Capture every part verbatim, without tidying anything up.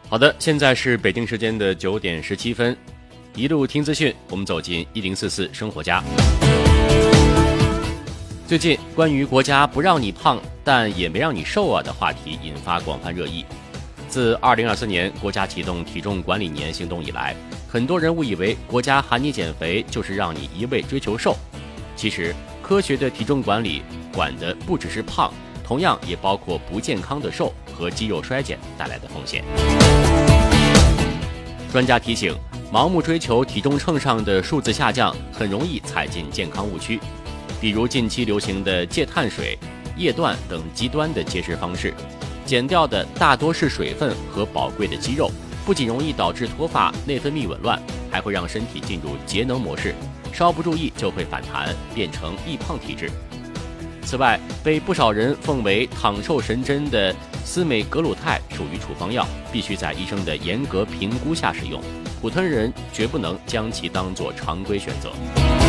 好的，现在是北京时间的九点十七分，一路听资讯，我们走进一零四四生活家。最近关于国家不让你胖，但也没让你瘦啊的话题引发广泛热议。自二零二四年国家启动体重管理年行动以来，很多人误以为国家喊你减肥就是让你一味追求瘦。其实，科学的体重管理管的不只是胖，同样也包括不健康的瘦和肌肉衰减带来的风险。专家提醒，盲目追求体重秤上的数字下降，很容易踩进健康误区。比如近期流行的戒碳水、夜断等极端的节食方式，减掉的大多是水分和宝贵的肌肉，不仅容易导致脱发、内分泌紊乱，还会让身体进入节能模式，稍不注意就会反弹，变成易胖体质。此外，被不少人奉为躺瘦神针的司美格鲁肽属于处方药，必须在医生的严格评估下使用，普通人绝不能将其当作常规选择。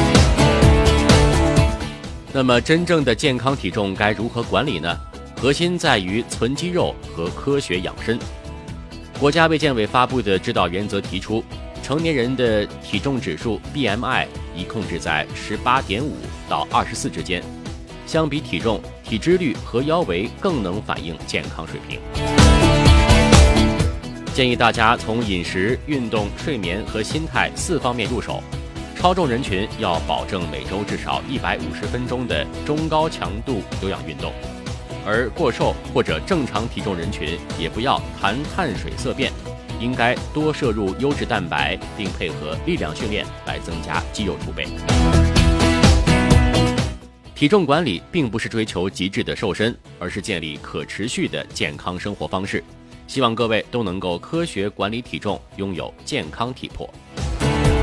那么真正的健康体重该如何管理呢？核心在于存肌肉和科学养生。国家卫健委发布的指导原则提出，成年人的体重指数 B M I 宜控制在 十八点五 到二十四之间，相比体重，体脂率和腰围更能反映健康水平。建议大家从饮食、运动、睡眠和心态四方面入手。超重人群要保证每周至少一百五十分钟的中高强度有氧运动，而过瘦或者正常体重人群也不要谈碳水色变，应该多摄入优质蛋白，并配合力量训练来增加肌肉储备。体重管理并不是追求极致的瘦身，而是建立可持续的健康生活方式。希望各位都能够科学管理体重，拥有健康体魄。